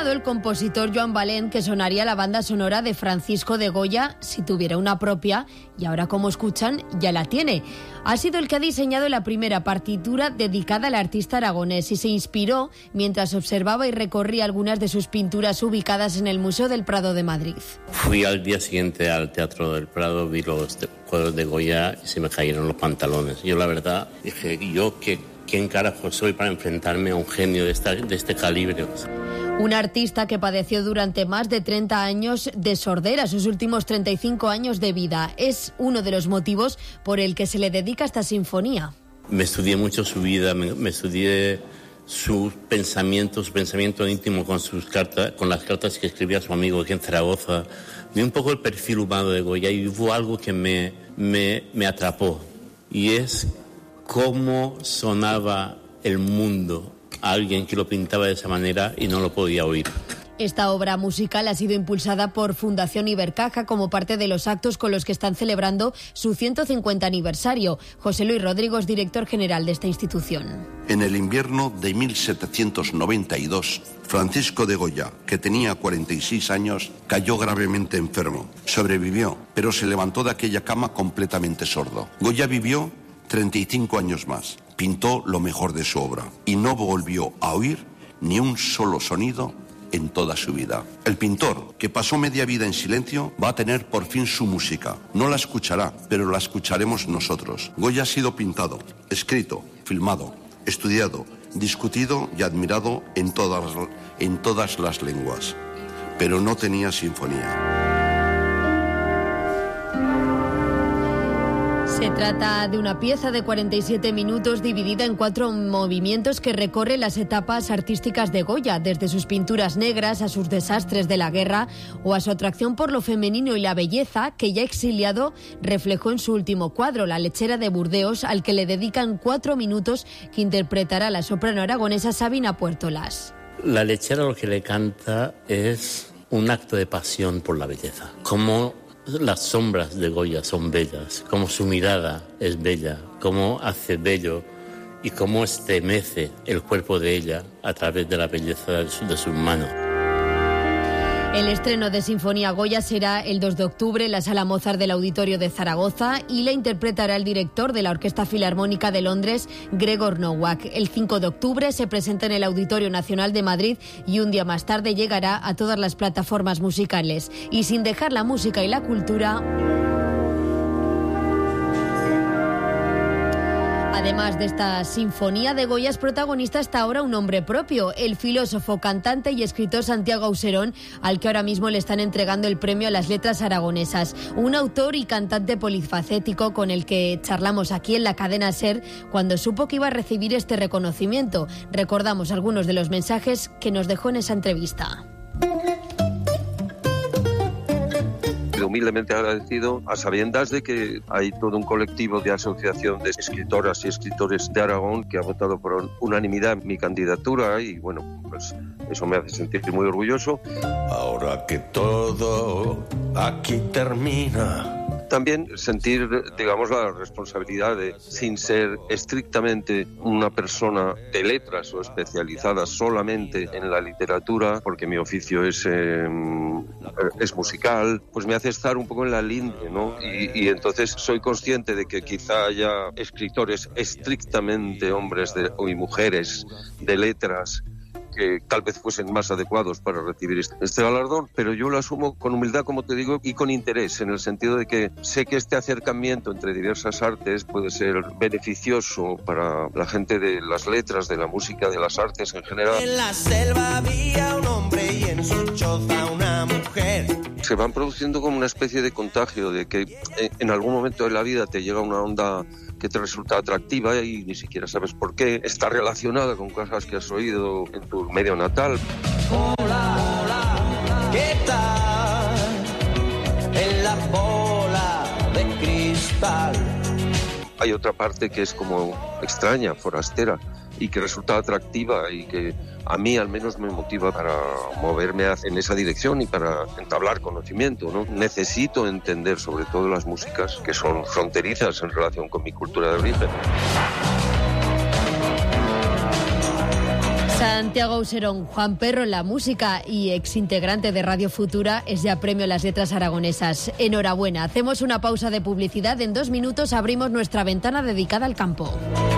anunciado el compositor Joan Valent que sonaría la banda sonora de Francisco de Goya si tuviera una propia, y ahora, como escuchan, ya la tiene. Ha sido el que ha diseñado la primera partitura dedicada al artista aragonés y se inspiró mientras observaba y recorría algunas de sus pinturas ubicadas en el Museo del Prado de Madrid. Fui al día siguiente al Teatro del Prado, vi los cuadros de Goya y se me cayeron los pantalones. Yo, la verdad, dije, ¿quién carajo soy para enfrentarme a un genio de este calibre? Un artista que padeció durante más de 30 años de sordera, sus últimos 35 años de vida. Es uno de los motivos por el que se le dedica esta sinfonía. Me estudié mucho su vida, me estudié su pensamiento íntimo con las cartas que escribía a su amigo aquí en Zaragoza. Vi un poco el perfil humano de Goya y hubo algo que me atrapó. Y es cómo sonaba el mundo a alguien que lo pintaba de esa manera y no lo podía oír. Esta obra musical ha sido impulsada por Fundación Ibercaja como parte de los actos con los que están celebrando su 150 aniversario. José Luis Rodrigo es director general de esta institución. En el invierno de 1792, Francisco de Goya, que tenía 46 años, cayó gravemente enfermo. Sobrevivió, pero se levantó de aquella cama completamente sordo. Goya vivió 35 años más. Pintó lo mejor de su obra y no volvió a oír ni un solo sonido en toda su vida. El pintor, que pasó media vida en silencio, va a tener por fin su música. No la escuchará, pero la escucharemos nosotros. Goya ha sido pintado, escrito, filmado, estudiado, discutido y admirado en todas las lenguas, pero no tenía sinfonía. Se trata de una pieza de 47 minutos dividida en 4 movimientos que recorre las etapas artísticas de Goya, desde sus pinturas negras a sus desastres de la guerra o a su atracción por lo femenino y la belleza que ya exiliado reflejó en su último cuadro, La lechera de Burdeos, al que le dedican 4 minutos que interpretará la soprano aragonesa Sabina Puertolas. La lechera lo que le canta es un acto de pasión por la belleza. Como las sombras de Goya son bellas, como su mirada es bella, cómo hace bello y cómo estremece el cuerpo de ella a través de la belleza de sus manos. El estreno de Sinfonía Goya será el 2 de octubre en la Sala Mozart del Auditorio de Zaragoza y la interpretará el director de la Orquesta Filarmónica de Londres, Gregor Nowak. El 5 de octubre se presenta en el Auditorio Nacional de Madrid y un día más tarde llegará a todas las plataformas musicales. Y sin dejar la música y la cultura, además de esta sinfonía de Goya, es protagonista hasta ahora un hombre propio, el filósofo, cantante y escritor Santiago Auserón, al que ahora mismo le están entregando el premio a las letras aragonesas. Un autor y cantante polifacético con el que charlamos aquí en la cadena SER cuando supo que iba a recibir este reconocimiento. Recordamos algunos de los mensajes que nos dejó en esa entrevista. Humildemente agradecido, a sabiendas de que hay todo un colectivo de asociación de escritoras y escritores de Aragón que ha votado por unanimidad mi candidatura y bueno, pues eso me hace sentir muy orgulloso. Ahora que todo aquí termina. También sentir, digamos, la responsabilidad de, sin ser estrictamente una persona de letras o especializada solamente en la literatura, porque mi oficio es musical, pues me hace estar un poco en la linde, ¿no? Y entonces soy consciente de que quizá haya escritores estrictamente hombres y mujeres de letras que tal vez fuesen más adecuados para recibir este galardón, pero yo lo asumo con humildad, como te digo, y con interés, en el sentido de que sé que este acercamiento entre diversas artes puede ser beneficioso para la gente de las letras, de la música, de las artes en general. En la selva había un hombre y en su choza una mujer. Se van produciendo como una especie de contagio, de que en algún momento de la vida te llega una onda que te resulta atractiva y ni siquiera sabes por qué. Está relacionada con cosas que has oído en tu medio natal. Hola, hola, ¿qué tal? En la bola de cristal. Hay otra parte que es como extraña, forastera, y que resulta atractiva y que a mí al menos me motiva para moverme en esa dirección y para entablar conocimiento, ¿no? Necesito entender sobre todo las músicas que son fronterizas en relación con mi cultura de origen. Santiago Auserón, Juan Perro en la música y exintegrante de Radio Futura, es ya premio a las letras aragonesas. Enhorabuena. Hacemos una pausa de publicidad. En 2 minutos abrimos nuestra ventana dedicada al campo.